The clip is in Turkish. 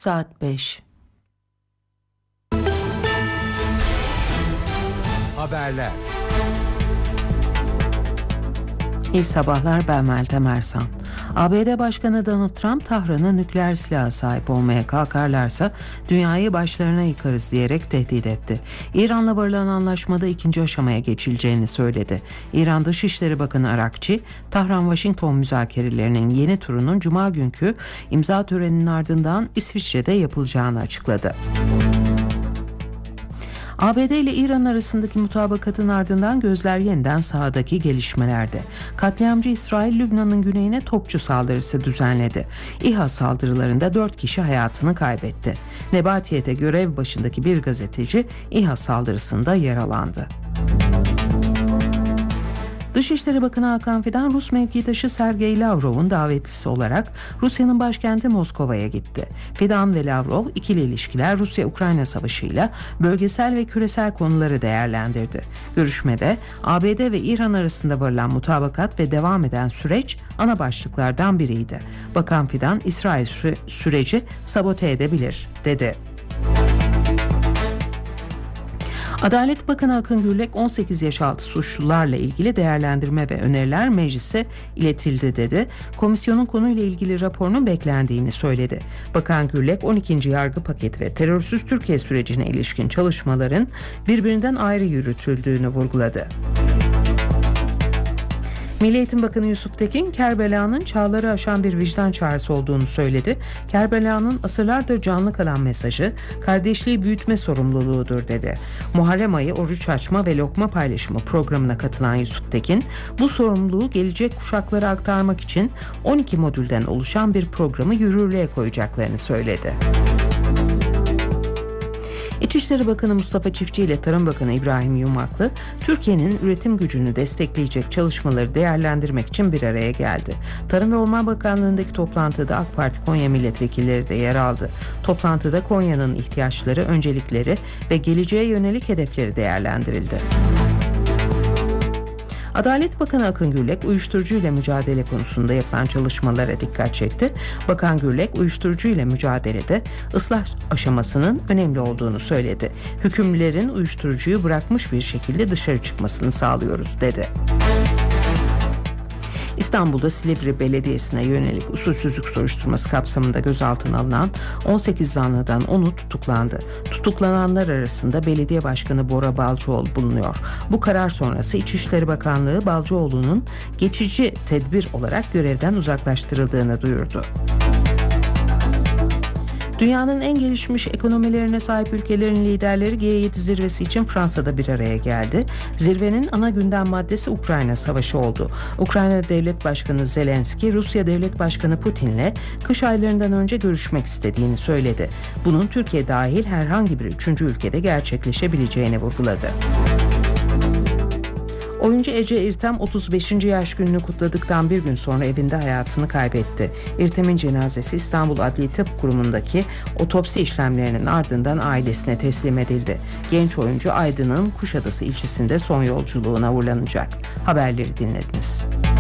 Saat 5. Haberler. İyi sabahlar, ben Meltem Ersan. ABD Başkanı Donald Trump, Tahran'a nükleer silaha sahip olmaya kalkarlarsa dünyayı başlarına yıkarız diyerek tehdit etti. İran'la varılan anlaşmada ikinci aşamaya geçileceğini söyledi. İran Dışişleri Bakanı Arakçi, Tahran-Washington müzakerelerinin yeni turunun Cuma günkü imza töreninin ardından İsviçre'de yapılacağını açıkladı. ABD ile İran arasındaki mutabakatın ardından gözler yeniden sahadaki gelişmelerde. Katliamcı İsrail, Lübnan'ın güneyine topçu saldırısı düzenledi. İHA saldırılarında 4 kişi hayatını kaybetti. Nebatiye'de görev başındaki bir gazeteci İHA saldırısında yaralandı. Dışişleri Bakanı Hakan Fidan, Rus mevkidaşı Sergey Lavrov'un davetlisi olarak Rusya'nın başkenti Moskova'ya gitti. Fidan ve Lavrov, ikili ilişkiler, Rusya-Ukrayna savaşıyla bölgesel ve küresel konuları değerlendirdi. Görüşmede ABD ve İran arasında varılan mutabakat ve devam eden süreç ana başlıklardan biriydi. Bakan Fidan, İsrail süreci sabote edebilir, dedi. Adalet Bakanı Akın Gürlek, 18 yaş altı suçlularla ilgili değerlendirme ve öneriler meclise iletildi dedi. Komisyonun konuyla ilgili raporunun beklendiğini söyledi. Bakan Gürlek, 12. yargı paketi ve terörsüz Türkiye sürecine ilişkin çalışmaların birbirinden ayrı yürütüldüğünü vurguladı. Milli Eğitim Bakanı Yusuf Tekin, Kerbela'nın çağları aşan bir vicdan çağrısı olduğunu söyledi. Kerbela'nın asırlardır canlı kalan mesajı, kardeşliği büyütme sorumluluğudur, dedi. Muharrem ayı oruç açma ve lokma paylaşımı programına katılan Yusuf Tekin, bu sorumluluğu gelecek kuşaklara aktarmak için 12 modülden oluşan bir programı yürürlüğe koyacaklarını söyledi. İçişleri Bakanı Mustafa Çiftçi ile Tarım Bakanı İbrahim Yumaklı, Türkiye'nin üretim gücünü destekleyecek çalışmaları değerlendirmek için bir araya geldi. Tarım ve Orman Bakanlığı'ndaki toplantıda AK Parti Konya milletvekilleri de yer aldı. Toplantıda Konya'nın ihtiyaçları, öncelikleri ve geleceğe yönelik hedefleri değerlendirildi. Adalet Bakanı Akın Gürlek, uyuşturucuyla mücadele konusunda yapılan çalışmalara dikkat çekti. Bakan Gürlek, uyuşturucuyla mücadelede ıslah aşamasının önemli olduğunu söyledi. Hükümlülerin uyuşturucuyu bırakmış bir şekilde dışarı çıkmasını sağlıyoruz, dedi. İstanbul'da Silivri Belediyesi'ne yönelik usulsüzlük soruşturması kapsamında gözaltına alınan 18 zanlıdan 10'u tutuklandı. Tutuklananlar arasında Belediye Başkanı Bora Balcıoğlu bulunuyor. Bu karar sonrası İçişleri Bakanlığı, Balcıoğlu'nun geçici tedbir olarak görevden uzaklaştırıldığını duyurdu. Dünyanın en gelişmiş ekonomilerine sahip ülkelerin liderleri G7 zirvesi için Fransa'da bir araya geldi. Zirvenin ana gündem maddesi Ukrayna Savaşı oldu. Ukrayna Devlet Başkanı Zelenski, Rusya Devlet Başkanı Putin'le kış aylarından önce görüşmek istediğini söyledi. Bunun Türkiye dahil herhangi bir üçüncü ülkede gerçekleşebileceğini vurguladı. Oyuncu Ece İrtem 35. yaş gününü kutladıktan bir gün sonra evinde hayatını kaybetti. İrtem'in cenazesi İstanbul Adli Tıp Kurumu'ndaki otopsi işlemlerinin ardından ailesine teslim edildi. Genç oyuncu Aydın'ın Kuşadası ilçesinde son yolculuğuna uğurlanacak. Haberleri dinlediniz.